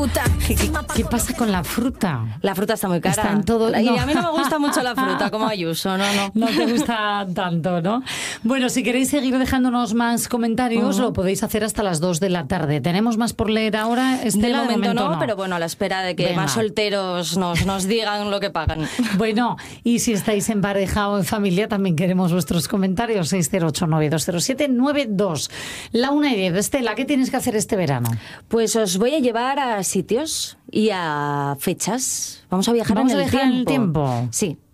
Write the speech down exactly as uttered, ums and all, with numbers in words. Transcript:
¿Qué, qué, qué pasa con la fruta? La fruta está muy cara. Está en todo... Y no. a mí no me gusta mucho la fruta, como Ayuso, no, no. No te gusta tanto, ¿no? Bueno, si queréis seguir dejándonos más comentarios, uh-huh. lo podéis hacer hasta las dos de la tarde. ¿Tenemos más por leer ahora, Estela? De momento, de momento no, no, pero bueno, a la espera de que Venga. más solteros nos, nos digan lo que pagan. Bueno, y si estáis en pareja o en familia, también queremos vuestros comentarios. seis cero ocho nueve dos cero siete nueve dos. La una y diez. Estela, ¿qué tienes que hacer este verano? Pues os voy a llevar a sitios y a fechas. Vamos a viajar Vamos en a el viajar tiempo. en el tiempo. Sí.